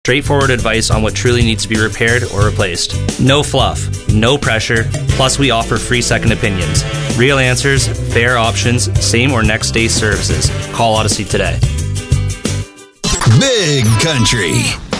Straightforward advice on what truly needs to be repaired or replaced. No fluff, no pressure, plus we offer free second opinions. Real answers, fair options, same or next day services. Call Odyssey today. Big Country.